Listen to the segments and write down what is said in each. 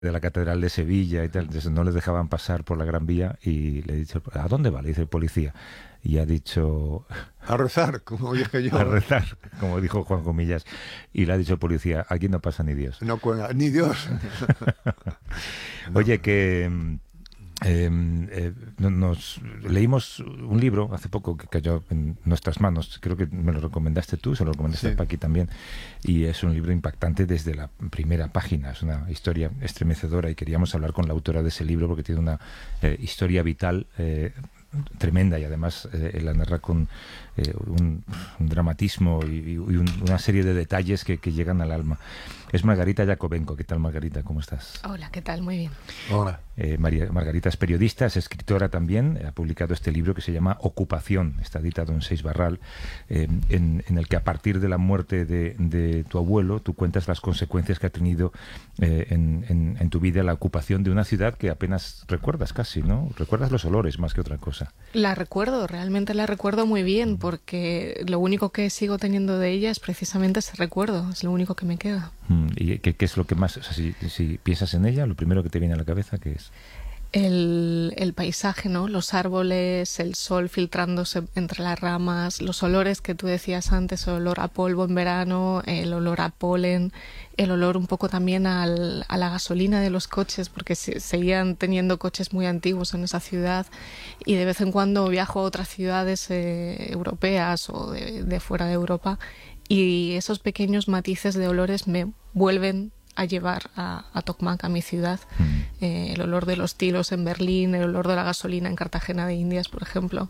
de la Catedral de Sevilla y tal, entonces no les dejaban pasar por la Gran Vía y le he dicho, ¿a dónde va? Le dice el policía. Y ha dicho, A rezar, como dije a yo. rezar, como dijo Juan Comillas, y le ha dicho el policía, aquí no pasa ni Dios. No cuelga, ni Dios. No. Oye, que nos leímos un libro hace poco que cayó en nuestras manos, creo que me lo recomendaste tú, se lo recomendaste a Sí. Paqui también, y es un libro impactante desde la primera página, es una historia estremecedora y queríamos hablar con la autora de ese libro porque tiene una historia vital tremenda y además la narra con un dramatismo y una serie de detalles que llegan al alma. Es Margarita Yakovenko. ¿Qué tal, Margarita? ¿Cómo estás? Hola, ¿qué tal? Muy bien. Hola. Margarita es periodista, es escritora también, ha publicado este libro que se llama Ocupación, está editado en Seis Barral, en el que a partir de la muerte de tu abuelo tú cuentas las consecuencias que ha tenido en tu vida la ocupación de una ciudad que apenas recuerdas casi, ¿no? Recuerdas los olores más que otra cosa. La recuerdo, realmente la recuerdo muy bien, porque lo único que sigo teniendo de ella es precisamente ese recuerdo, es lo único que me queda. ¿Y qué es lo que más, o sea, si piensas en ella, lo primero que te viene a la cabeza, qué es? El paisaje, ¿no? Los árboles, el sol filtrándose entre las ramas, los olores que tú decías antes, el olor a polvo en verano, el olor a polen, el olor un poco también a la gasolina de los coches, porque seguían teniendo coches muy antiguos en esa ciudad, y de vez en cuando viajo a otras ciudades europeas o de fuera de Europa, y esos pequeños matices de olores me vuelven a llevar a Tokmak, a mi ciudad. El olor de los tilos en Berlín, el olor de la gasolina en Cartagena de Indias, por ejemplo,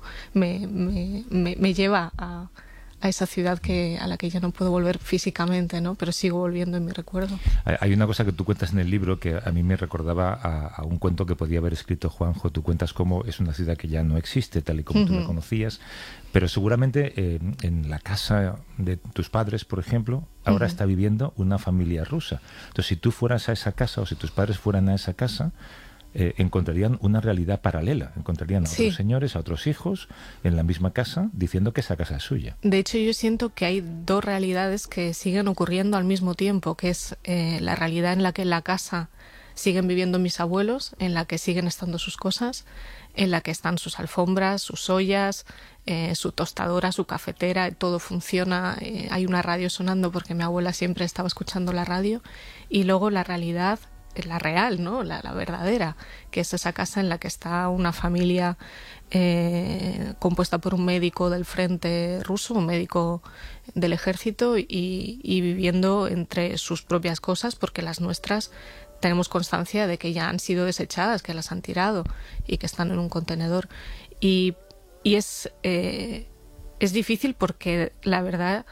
me lleva a esa ciudad a la que ya no puedo volver físicamente, ¿no? Pero sigo volviendo en mi recuerdo. Hay una cosa que tú cuentas en el libro que a mí me recordaba a un cuento que podía haber escrito Juanjo. Tú cuentas cómo es una ciudad que ya no existe tal y como tú la conocías, pero seguramente en la casa de tus padres, por ejemplo, ahora está viviendo una familia rusa. Entonces, si tú fueras a esa casa o si tus padres fueran a esa casa, encontrarían una realidad paralela, encontrarían a otros señores, a otros hijos en la misma casa diciendo que esa casa es suya. De hecho, yo siento que hay dos realidades que siguen ocurriendo al mismo tiempo, que es la realidad en la que en la casa siguen viviendo mis abuelos, en la que siguen estando sus cosas, en la que están sus alfombras, sus ollas, su tostadora, su cafetera, todo funciona, hay una radio sonando porque mi abuela siempre estaba escuchando la radio, y luego la realidad, la real, ¿no? La verdadera, que es esa casa en la que está una familia compuesta por un médico del frente ruso, un médico del ejército, y viviendo entre sus propias cosas, porque las nuestras tenemos constancia de que ya han sido desechadas, que las han tirado y que están en un contenedor. Y es difícil porque la verdad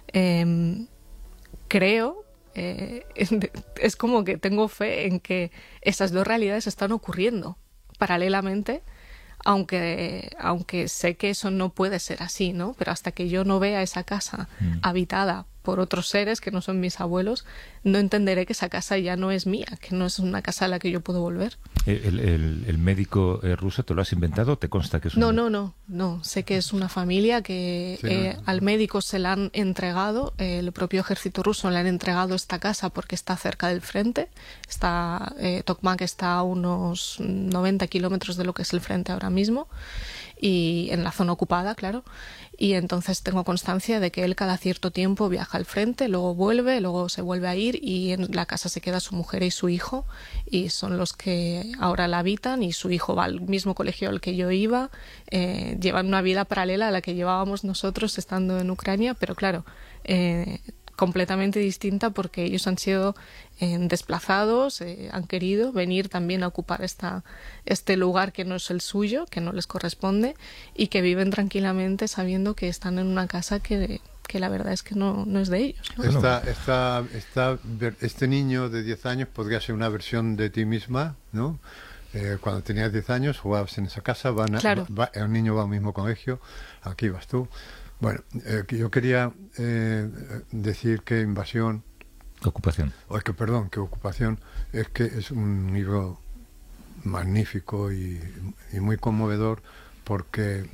creo, es como que tengo fe en que esas dos realidades están ocurriendo paralelamente, aunque sé que eso no puede ser así, ¿no? Pero hasta que yo no vea esa casa habitada por otros seres que no son mis abuelos, no entenderé que esa casa ya no es mía, que no es una casa a la que yo puedo volver. ¿El médico ruso te lo has inventado? ¿Te consta que es un... No. Sé que es una familia que al médico se la han entregado, el propio ejército ruso le han entregado esta casa porque está cerca del frente. Tokmak está a unos 90 kilómetros de lo que es el frente ahora mismo, y en la zona ocupada, claro. Y entonces tengo constancia de que él cada cierto tiempo viaja al frente, luego vuelve, luego se vuelve a ir, y en la casa se queda su mujer y su hijo, y son los que ahora la habitan, y su hijo va al mismo colegio al que yo iba, llevan una vida paralela a la que llevábamos nosotros estando en Ucrania, pero claro, completamente distinta, porque ellos han sido desplazados, han querido venir también a ocupar este lugar que no es el suyo, que no les corresponde, y que viven tranquilamente sabiendo que están en una casa que la verdad es que no es de ellos, ¿no? Este niño de 10 años podría ser una versión de ti misma, ¿no? Cuando tenías 10 años jugabas en esa casa, Claro. El niño va al mismo colegio, aquí vas tú. Bueno, yo quería decir que Invasión... Ocupación. Que Ocupación es que es un libro magnífico y muy conmovedor, porque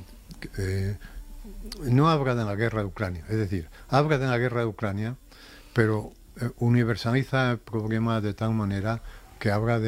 no habla de la guerra de Ucrania, es decir, habla de la guerra de Ucrania, pero universaliza el problema de tal manera que habla